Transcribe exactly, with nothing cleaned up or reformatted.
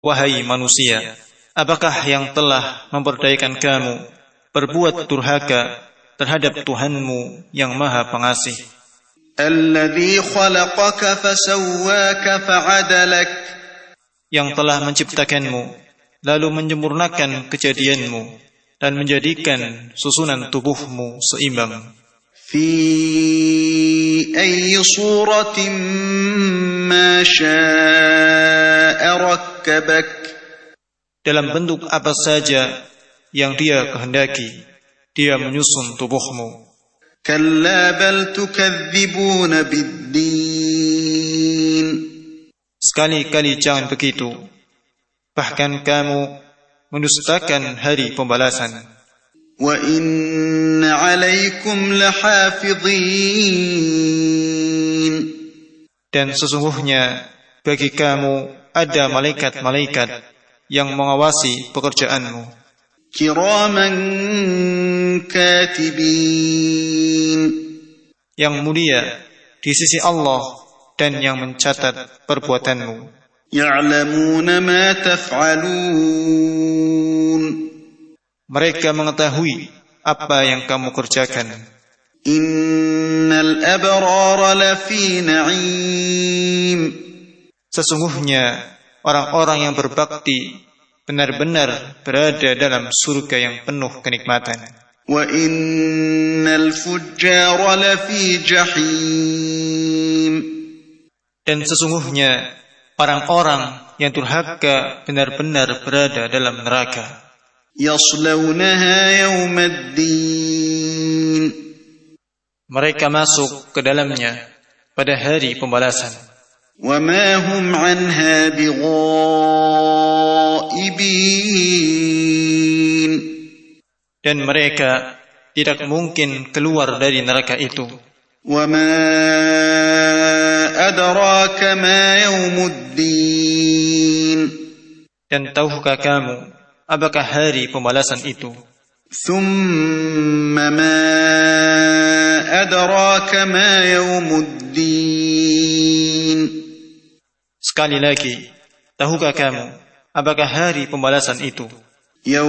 Wahai manusia, apakah yang telah memperdayakan kamu berbuat durhaka terhadap Tuhanmu yang Maha Pengasih? Alladzi khalaqaka fasawwaka fa'adalak, yang telah menciptakanmu lalu menyempurnakan kejadianmu dan menjadikan susunan tubuhmu seimbang. Fi ayyi suratin ma syaa rakkabak, dalam bentuk apa saja yang Dia kehendaki, Dia menyusun tubuhmu. Kalla bal tukadzibuna bid-din, sekali-kali jangan begitu, bahkan kamu mendustakan hari pembalasan. Wa inna 'alaikum lahafidhin, dan sesungguhnya bagi kamu ada malaikat-malaikat yang mengawasi pekerjaanmu. Kiraman katibin, yang mulia di sisi Allah dan yang mencatat perbuatanmu. Ya'lamuna ma taf'alun, mereka mengetahui apa yang kamu kerjakan. Innal abrara lafi na'im, sesungguhnya orang-orang yang berbakti benar-benar berada dalam surga yang penuh kenikmatan. Wa innal fujjara lafi jahim, dan sesungguhnya orang-orang yang durhaka benar-benar berada dalam neraka. Yaslawnaha yawmaddin, mereka masuk ke dalamnya pada hari pembalasan. Wa ma hum anha bighaibin, dan mereka tidak mungkin keluar dari neraka itu. Wa ma adraka ma yawmuddin, dan tahukah kamu apakah hari pembalasan itu? Thumma ma adraka ma yawmuddin, sekali lagi, tahukah kamu apakah hari pembalasan itu?